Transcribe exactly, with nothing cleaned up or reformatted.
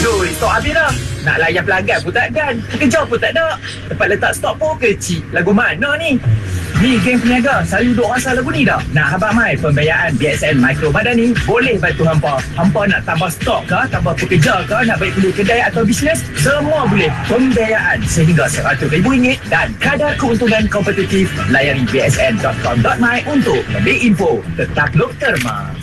Aduh, stok habis dah. Nak layan pelanggan pun tak ada. Kerja pun tak ada. Tempat letak stok pun kecil. Lagu mana ni? Ni geng peniaga selalu duk rasa lagu ni dah. Nak habang mai pembiayaan B S N Micro Madani boleh bantu hampa. Hampa nak tambah stok ke, tambah pekerja ke, nak baik beli kedai atau bisnes, semua boleh. Pembiayaan sehingga seratus ribu ringgit dan kadar keuntungan kompetitif. Layari b s n dot com dot my untuk lebih info. Tetap look terma.